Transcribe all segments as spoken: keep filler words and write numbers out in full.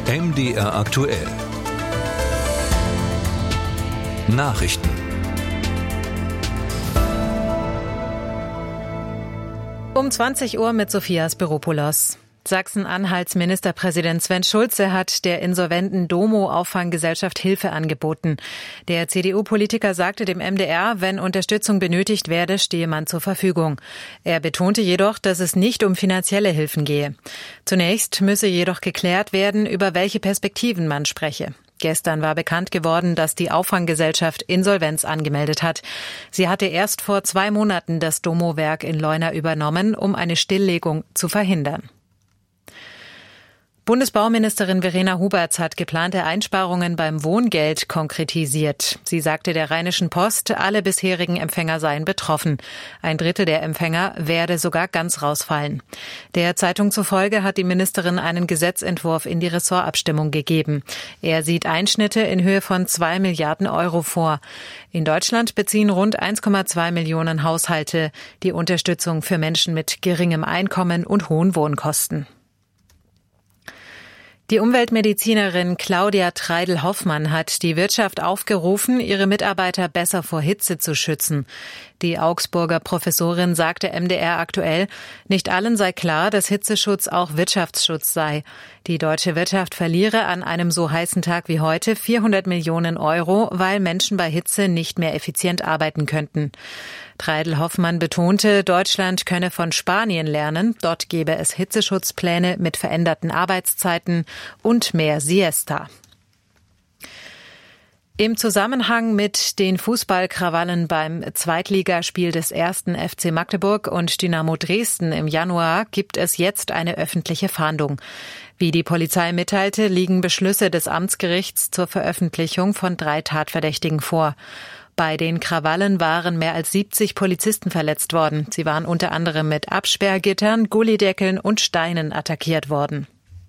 M D R aktuell. Nachrichten. Um zwanzig Uhr mit Sophia Spiropoulos. Sachsen-Anhalts Ministerpräsident Sven Schulze hat der insolventen Domo-Auffanggesellschaft Hilfe angeboten. Der C D U-Politiker sagte dem M D R, wenn Unterstützung benötigt werde, stehe man zur Verfügung. Er betonte jedoch, dass es nicht um finanzielle Hilfen gehe. Zunächst müsse jedoch geklärt werden, über welche Perspektiven man spreche. Gestern war bekannt geworden, dass die Auffanggesellschaft Insolvenz angemeldet hat. Sie hatte erst vor zwei Monaten das Domo-Werk in Leuna übernommen, um eine Stilllegung zu verhindern. Bundesbauministerin Verena Huberts hat geplante Einsparungen beim Wohngeld konkretisiert. Sie sagte der Rheinischen Post, alle bisherigen Empfänger seien betroffen. Ein Drittel der Empfänger werde sogar ganz rausfallen. Der Zeitung zufolge hat die Ministerin einen Gesetzentwurf in die Ressortabstimmung gegeben. Er sieht Einschnitte in Höhe von zwei Milliarden Euro vor. In Deutschland beziehen rund eins Komma zwei Millionen Haushalte die Unterstützung für Menschen mit geringem Einkommen und hohen Wohnkosten. Die Umweltmedizinerin Claudia Treidel-Hoffmann hat die Wirtschaft aufgerufen, ihre Mitarbeiter besser vor Hitze zu schützen. Die Augsburger Professorin sagte M D R aktuell, nicht allen sei klar, dass Hitzeschutz auch Wirtschaftsschutz sei. Die deutsche Wirtschaft verliere an einem so heißen Tag wie heute vierhundert Millionen Euro, weil Menschen bei Hitze nicht mehr effizient arbeiten könnten. Treidel-Hoffmann betonte, Deutschland könne von Spanien lernen. Dort gebe es Hitzeschutzpläne mit veränderten Arbeitszeiten und mehr Siesta. Im Zusammenhang mit den Fußballkrawallen beim Zweitligaspiel des ersten F C Magdeburg und Dynamo Dresden im Januar gibt es jetzt eine öffentliche Fahndung. Wie die Polizei mitteilte, liegen Beschlüsse des Amtsgerichts zur Veröffentlichung von drei Tatverdächtigen vor. Bei den Krawallen waren mehr als siebzig Polizisten verletzt worden. Sie waren unter anderem mit Absperrgittern, Gullideckeln und Steinen attackiert worden.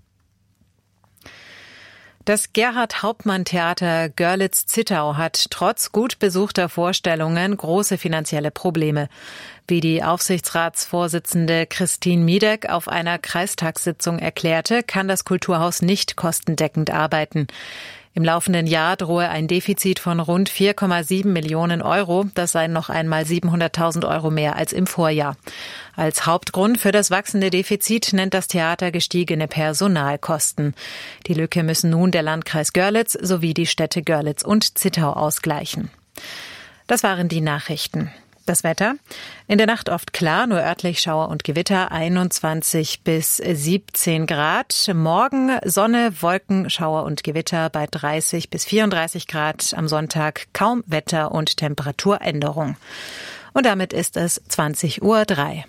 Das Gerhard-Hauptmann-Theater Görlitz-Zittau hat trotz gut besuchter Vorstellungen große finanzielle Probleme. Wie die Aufsichtsratsvorsitzende Christine Miedek auf einer Kreistagssitzung erklärte, kann das Kulturhaus nicht kostendeckend arbeiten. Im laufenden Jahr drohe ein Defizit von rund vier Komma sieben Millionen Euro. Das seien noch einmal siebenhunderttausend Euro mehr als im Vorjahr. Als Hauptgrund für das wachsende Defizit nennt das Theater gestiegene Personalkosten. Die Lücke müssen nun der Landkreis Görlitz sowie die Städte Görlitz und Zittau ausgleichen. Das waren die Nachrichten. Das Wetter. In der Nacht oft klar, nur örtlich Schauer und Gewitter, einundzwanzig bis siebzehn Grad. Morgen Sonne, Wolken, Schauer und Gewitter bei dreißig bis vierunddreißig Grad. Am Sonntag kaum Wetter- und Temperaturänderung. Und damit ist es zwanzig Uhr drei.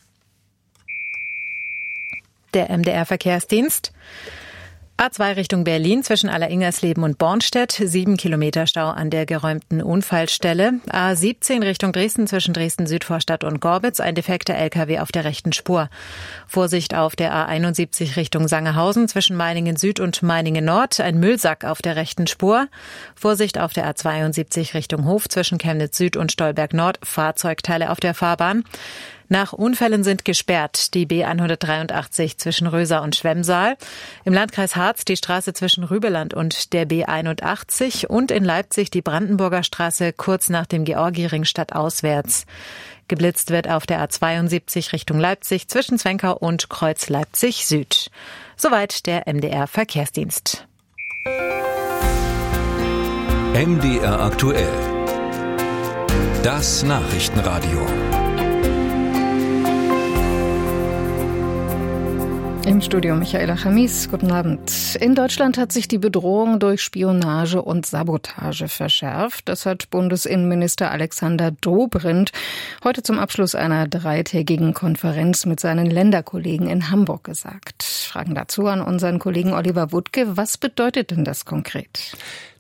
Der M D R-Verkehrsdienst. A zwei Richtung Berlin zwischen Alleringers-Leben und Bornstedt, sieben Kilometer Stau an der geräumten Unfallstelle. A siebzehn Richtung Dresden zwischen Dresden-Südvorstadt und Gorbitz, ein defekter L K W auf der rechten Spur. Vorsicht auf der A einundsiebzig Richtung Sangerhausen zwischen Meiningen-Süd und Meiningen-Nord, ein Müllsack auf der rechten Spur. Vorsicht auf der A zweiundsiebzig Richtung Hof zwischen Chemnitz-Süd und Stolberg-Nord, Fahrzeugteile auf der Fahrbahn. Nach Unfällen sind gesperrt die B hundertdreiundachtzig zwischen Röser und Schwemmsaal, im Landkreis Harz die Straße zwischen Rübeland und der B einundachtzig und in Leipzig die Brandenburger Straße kurz nach dem Georgiring stadtauswärts. Geblitzt wird auf der A zweiundsiebzig Richtung Leipzig zwischen Zwenkau und Kreuz Leipzig Süd. Soweit der M D R Verkehrsdienst. M D R aktuell. Das Nachrichtenradio. Im Studio Michaela Chamis, guten Abend. In Deutschland hat sich die Bedrohung durch Spionage und Sabotage verschärft. Das hat Bundesinnenminister Alexander Dobrindt heute zum Abschluss einer dreitägigen Konferenz mit seinen Länderkollegen in Hamburg gesagt. Fragen dazu an unseren Kollegen Oliver Wuttke. Was bedeutet denn das konkret?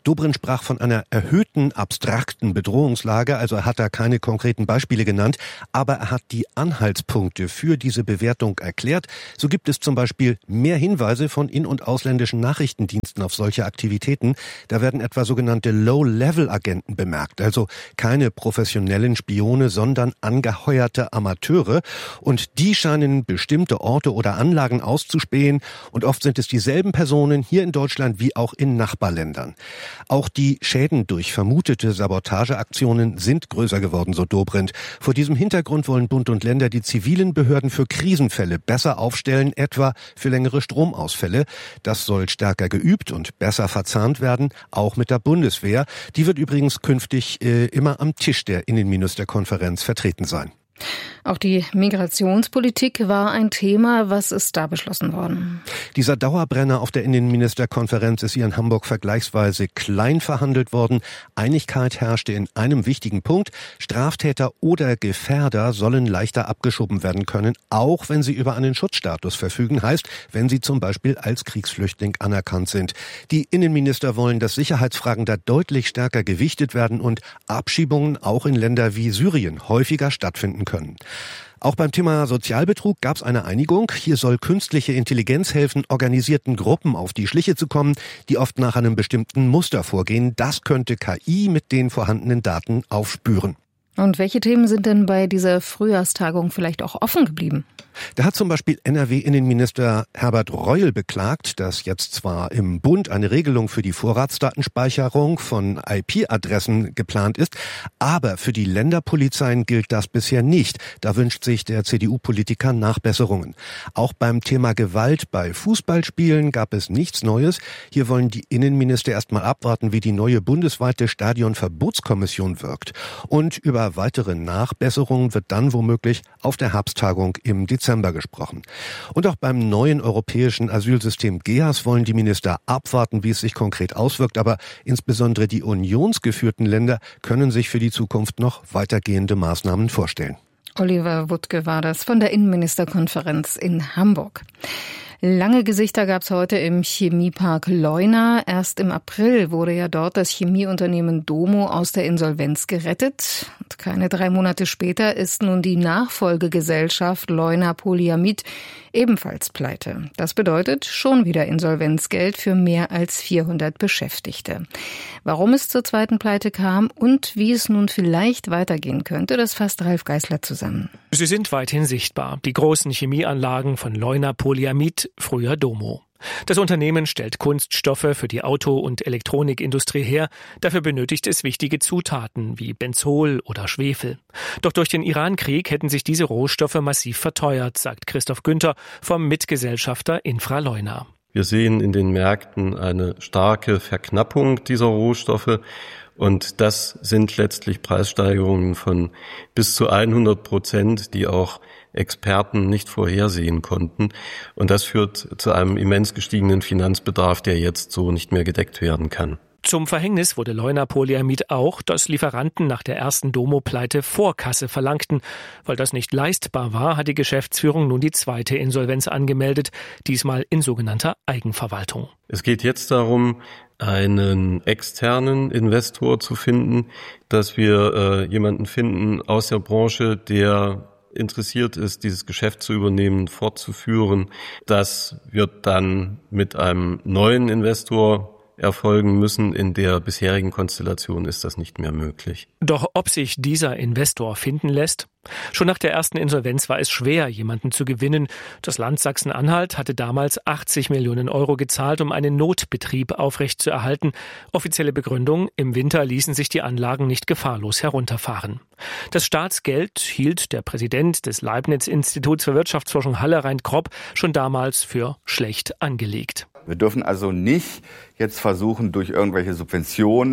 Dobrindt sprach von einer erhöhten, abstrakten Bedrohungslage, also er hat da keine konkreten Beispiele genannt, aber er hat die Anhaltspunkte für diese Bewertung erklärt. So gibt es zum Beispiel mehr Hinweise von in- und ausländischen Nachrichtendiensten auf solche Aktivitäten. Da werden etwa sogenannte Low-Level-Agenten bemerkt, also keine professionellen Spione, sondern angeheuerte Amateure. Und die scheinen bestimmte Orte oder Anlagen auszuspähen. Und oft sind es dieselben Personen hier in Deutschland wie auch in Nachbarländern. Auch die Schäden durch vermutete Sabotageaktionen sind größer geworden, so Dobrindt. Vor diesem Hintergrund wollen Bund und Länder die zivilen Behörden für Krisenfälle besser aufstellen, etwa für längere Stromausfälle. Das soll stärker geübt und besser verzahnt werden, auch mit der Bundeswehr. Die wird übrigens künftig äh, immer am Tisch der Innenministerkonferenz vertreten sein. Auch die Migrationspolitik war ein Thema. Was ist da beschlossen worden? Dieser Dauerbrenner auf der Innenministerkonferenz ist hier in Hamburg vergleichsweise klein verhandelt worden. Einigkeit herrschte in einem wichtigen Punkt. Straftäter oder Gefährder sollen leichter abgeschoben werden können, auch wenn sie über einen Schutzstatus verfügen. Heißt, wenn sie zum Beispiel als Kriegsflüchtling anerkannt sind. Die Innenminister wollen, dass Sicherheitsfragen da deutlich stärker gewichtet werden und Abschiebungen auch in Länder wie Syrien häufiger stattfinden können. Auch beim Thema Sozialbetrug gab es eine Einigung. Hier soll künstliche Intelligenz helfen, organisierten Gruppen auf die Schliche zu kommen, die oft nach einem bestimmten Muster vorgehen. Das könnte K I mit den vorhandenen Daten aufspüren. Und welche Themen sind denn bei dieser Frühjahrstagung vielleicht auch offen geblieben? Da hat zum Beispiel N R W-Innenminister Herbert Reul beklagt, dass jetzt zwar im Bund eine Regelung für die Vorratsdatenspeicherung von I P-Adressen geplant ist, aber für die Länderpolizeien gilt das bisher nicht. Da wünscht sich der C D U-Politiker Nachbesserungen. Auch beim Thema Gewalt bei Fußballspielen gab es nichts Neues. Hier wollen die Innenminister erstmal abwarten, wie die neue bundesweite Stadionverbotskommission wirkt. Und über weitere Nachbesserungen wird dann womöglich auf der Herbsttagung im Dezember gesprochen. Und auch beim neuen europäischen Asylsystem G E A S wollen die Minister abwarten, wie es sich konkret auswirkt. Aber insbesondere die unionsgeführten Länder können sich für die Zukunft noch weitergehende Maßnahmen vorstellen. Oliver Wuttke war das von der Innenministerkonferenz in Hamburg. Lange Gesichter gab es heute im Chemiepark Leuna. Erst im April wurde ja dort das Chemieunternehmen Domo aus der Insolvenz gerettet. Und keine drei Monate später ist nun die Nachfolgegesellschaft Leuna Polyamid ebenfalls pleite. Das bedeutet schon wieder Insolvenzgeld für mehr als vierhundert Beschäftigte. Warum es zur zweiten Pleite kam und wie es nun vielleicht weitergehen könnte, das fasst Ralf Geißler zusammen. Sie sind weithin sichtbar, die großen Chemieanlagen von Leuna Polyamid, früher Domo. Das Unternehmen stellt Kunststoffe für die Auto- und Elektronikindustrie her. Dafür benötigt es wichtige Zutaten wie Benzol oder Schwefel. Doch durch den Iran-Krieg hätten sich diese Rohstoffe massiv verteuert, sagt Christoph Günther vom Mitgesellschafter Infra-Leuna. Wir sehen in den Märkten eine starke Verknappung dieser Rohstoffe. Und das sind letztlich Preissteigerungen von bis zu hundert Prozent, die auch Experten nicht vorhersehen konnten. Und das führt zu einem immens gestiegenen Finanzbedarf, der jetzt so nicht mehr gedeckt werden kann. Zum Verhängnis wurde Leuna Polyamid auch, dass Lieferanten nach der ersten Domo-Pleite Vorkasse verlangten. Weil das nicht leistbar war, hat die Geschäftsführung nun die zweite Insolvenz angemeldet, diesmal in sogenannter Eigenverwaltung. Es geht jetzt darum, einen externen Investor zu finden, dass wir äh, jemanden finden aus der Branche, der interessiert ist, dieses Geschäft zu übernehmen, fortzuführen. Das wird dann mit einem neuen Investor erfolgen müssen. In der bisherigen Konstellation ist das nicht mehr möglich. Doch ob sich dieser Investor finden lässt? Schon nach der ersten Insolvenz war es schwer, jemanden zu gewinnen. Das Land Sachsen-Anhalt hatte damals achtzig Millionen Euro gezahlt, um einen Notbetrieb aufrechtzuerhalten. Offizielle Begründung: im Winter ließen sich die Anlagen nicht gefahrlos herunterfahren. Das Staatsgeld hielt der Präsident des Leibniz-Instituts für Wirtschaftsforschung Halle-Rein Kropp schon damals für schlecht angelegt. Wir dürfen also nicht jetzt versuchen, durch irgendwelche Subventionen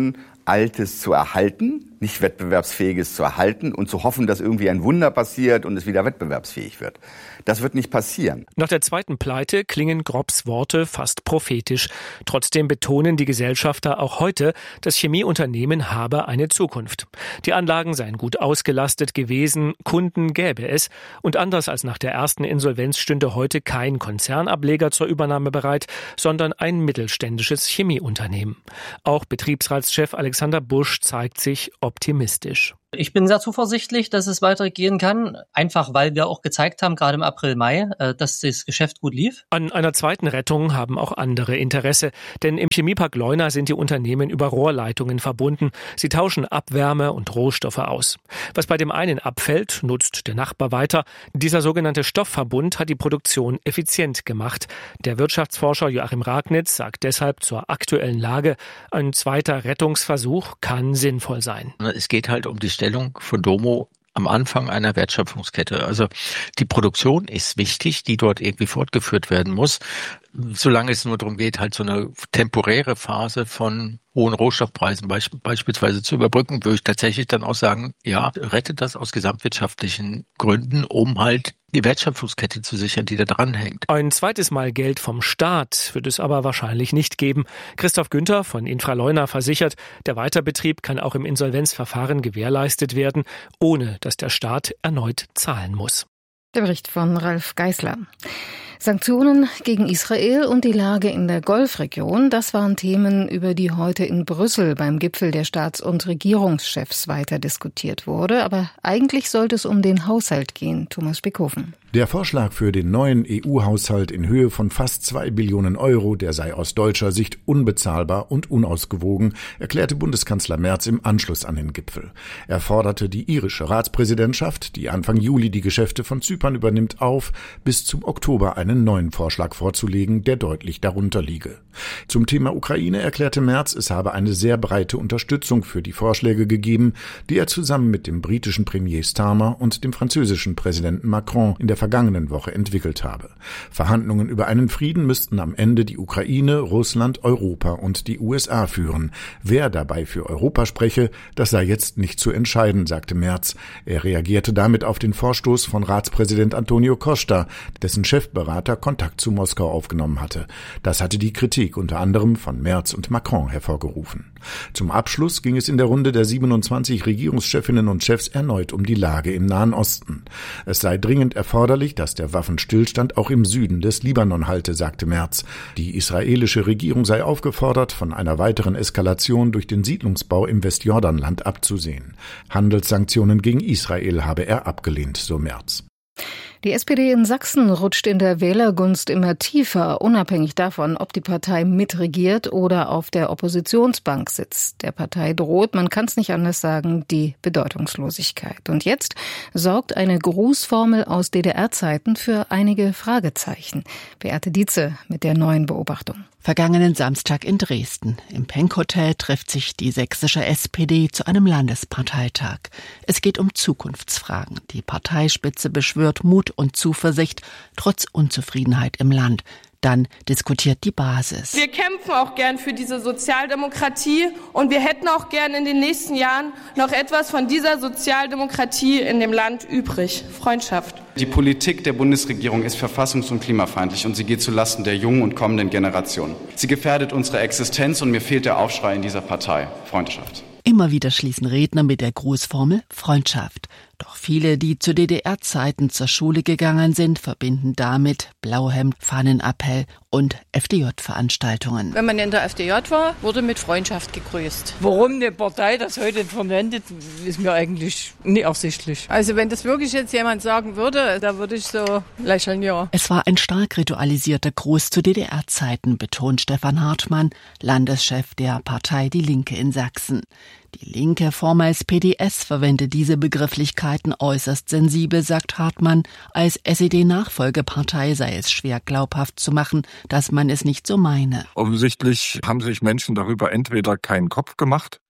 Altes zu erhalten, nicht Wettbewerbsfähiges zu erhalten und zu hoffen, dass irgendwie ein Wunder passiert und es wieder wettbewerbsfähig wird. Das wird nicht passieren. Nach der zweiten Pleite klingen Grobbs Worte fast prophetisch. Trotzdem betonen die Gesellschafter auch heute, das Chemieunternehmen habe eine Zukunft. Die Anlagen seien gut ausgelastet gewesen, Kunden gäbe es. Und anders als nach der ersten Insolvenz stünde heute kein Konzernableger zur Übernahme bereit, sondern ein mittelständisches Chemieunternehmen. Auch Betriebsratschef Alexander Busch zeigt sich optimistisch. Ich bin sehr zuversichtlich, dass es weitergehen kann, einfach weil wir auch gezeigt haben, gerade im April, Mai, dass das Geschäft gut lief. An einer zweiten Rettung haben auch andere Interesse, denn im Chemiepark Leuna sind die Unternehmen über Rohrleitungen verbunden. Sie tauschen Abwärme und Rohstoffe aus. Was bei dem einen abfällt, nutzt der Nachbar weiter. Dieser sogenannte Stoffverbund hat die Produktion effizient gemacht. Der Wirtschaftsforscher Joachim Ragnitz sagt deshalb zur aktuellen Lage, ein zweiter Rettungsversuch kann sinnvoll sein. Es geht halt um die von Domo am Anfang einer Wertschöpfungskette. Also die Produktion ist wichtig, die dort irgendwie fortgeführt werden muss. Solange es nur darum geht, halt so eine temporäre Phase von hohen Rohstoffpreisen beisp- beispielsweise zu überbrücken, würde ich tatsächlich dann auch sagen, ja, rettet das aus gesamtwirtschaftlichen Gründen, um halt die Wertschöpfungskette zu sichern, die da dran hängt. Ein zweites Mal Geld vom Staat wird es aber wahrscheinlich nicht geben. Christoph Günther von Infraleuna versichert, der Weiterbetrieb kann auch im Insolvenzverfahren gewährleistet werden, ohne dass der Staat erneut zahlen muss. Der Bericht von Ralf Geißler. Sanktionen gegen Israel und die Lage in der Golfregion, das waren Themen, über die heute in Brüssel beim Gipfel der Staats- und Regierungschefs weiter diskutiert wurde. Aber eigentlich sollte es um den Haushalt gehen. Thomas Spickhofen. Der Vorschlag für den neuen E U-Haushalt in Höhe von fast zwei Billionen Euro, der sei aus deutscher Sicht unbezahlbar und unausgewogen, erklärte Bundeskanzler Merz im Anschluss an den Gipfel. Er forderte die irische Ratspräsidentschaft, die Anfang Juli die Geschäfte von Zypern übernimmt, auf, bis zum Oktober einen neuen Vorschlag vorzulegen, der deutlich darunter liege. Zum Thema Ukraine erklärte Merz, es habe eine sehr breite Unterstützung für die Vorschläge gegeben, die er zusammen mit dem britischen Premier Starmer und dem französischen Präsidenten Macron in der vergangenen Woche entwickelt habe. Verhandlungen über einen Frieden müssten am Ende die Ukraine, Russland, Europa und die U S A führen. Wer dabei für Europa spreche, das sei jetzt nicht zu entscheiden, sagte Merz. Er reagierte damit auf den Vorstoß von Ratspräsident Antonio Costa, dessen Chefberater Kontakt zu Moskau aufgenommen hatte. Das hatte die Kritik unter anderem von Merz und Macron hervorgerufen. Zum Abschluss ging es in der Runde der siebenundzwanzig Regierungschefinnen und Chefs erneut um die Lage im Nahen Osten. Es sei dringend erforderlich, dass der Waffenstillstand auch im Süden des Libanon halte, sagte Merz. Die israelische Regierung sei aufgefordert, von einer weiteren Eskalation durch den Siedlungsbau im Westjordanland abzusehen. Handelssanktionen gegen Israel habe er abgelehnt, so Merz. Die S P D in Sachsen rutscht in der Wählergunst immer tiefer, unabhängig davon, ob die Partei mitregiert oder auf der Oppositionsbank sitzt. Der Partei droht, man kann es nicht anders sagen, die Bedeutungslosigkeit. Und jetzt sorgt eine Grußformel aus D D R-Zeiten für einige Fragezeichen. Beate Dietze mit der neuen Beobachtung. Vergangenen Samstag in Dresden. Im Penck-Hotel trifft sich die sächsische S P D zu einem Landesparteitag. Es geht um Zukunftsfragen. Die Parteispitze beschwört Mut und Zuversicht trotz Unzufriedenheit im Land. Dann diskutiert die Basis. Wir kämpfen auch gern für diese Sozialdemokratie und wir hätten auch gern in den nächsten Jahren noch etwas von dieser Sozialdemokratie in dem Land übrig. Freundschaft. Die Politik der Bundesregierung ist verfassungs- und klimafeindlich und sie geht zulasten der jungen und kommenden Generationen. Sie gefährdet unsere Existenz und mir fehlt der Aufschrei in dieser Partei. Freundschaft. Immer wieder schließen Redner mit der Grußformel Freundschaft. Doch viele, die zu D D R-Zeiten zur Schule gegangen sind, verbinden damit Blauhemd, Fahnenappell und F D J-Veranstaltungen. Wenn man in der F D J war, wurde mit Freundschaft gegrüßt. Warum eine Partei das heute verwendet, ist mir eigentlich nicht ersichtlich. Also wenn das wirklich jetzt jemand sagen würde, da würde ich so lächeln, ja. Es war ein stark ritualisierter Gruß zu D D R-Zeiten, betont Stefan Hartmann, Landeschef der Partei Die Linke in Sachsen. Die Linke, vormals P D S, verwendet diese Begrifflichkeiten äußerst sensibel, sagt Hartmann. Als S E D-Nachfolgepartei sei es schwer glaubhaft zu machen, dass man es nicht so meine. Offensichtlich haben sich Menschen darüber entweder keinen Kopf gemacht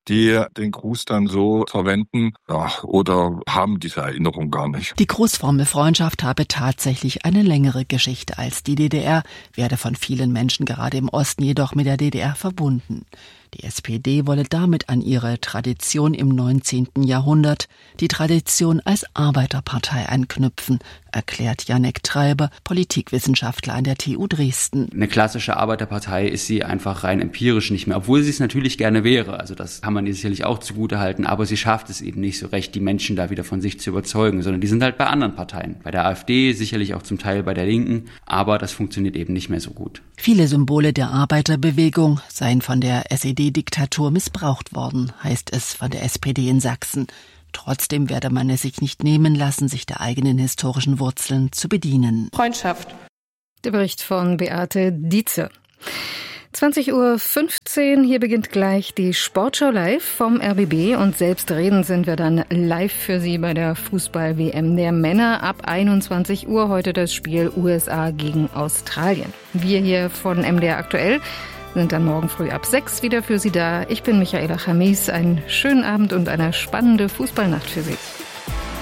die den Gruß dann so verwenden, ja, oder haben diese Erinnerung gar nicht. Die Grußformel Freundschaft habe tatsächlich eine längere Geschichte als die D D R, werde von vielen Menschen gerade im Osten jedoch mit der D D R verbunden. Die S P D wolle damit an ihre Tradition im neunzehnten Jahrhundert, die Tradition als Arbeiterpartei anknüpfen, erklärt Janek Treiber, Politikwissenschaftler an der T U Dresden. Eine klassische Arbeiterpartei ist sie einfach rein empirisch nicht mehr, obwohl sie es natürlich gerne wäre. Also das kann man ihr sicherlich auch zugutehalten, aber sie schafft es eben nicht so recht, die Menschen da wieder von sich zu überzeugen, sondern die sind halt bei anderen Parteien. Bei der AfD, sicherlich auch zum Teil bei der Linken, aber das funktioniert eben nicht mehr so gut. Viele Symbole der Arbeiterbewegung seien von der S E D-Diktatur missbraucht worden, heißt es von der S P D in Sachsen. Trotzdem werde man es sich nicht nehmen lassen, sich der eigenen historischen Wurzeln zu bedienen. Freundschaft. Der Bericht von Beate Dietze. zwanzig Uhr fünfzehn, hier beginnt gleich die Sportschau live vom R B B und selbstredend sind wir dann live für Sie bei der Fußball-W M der Männer. Ab einundzwanzig Uhr heute das Spiel U S A gegen Australien. Wir hier von M D R aktuell sind dann morgen früh ab sechs wieder für Sie da. Ich bin Michaela Chamis. Einen schönen Abend und eine spannende Fußballnacht für Sie.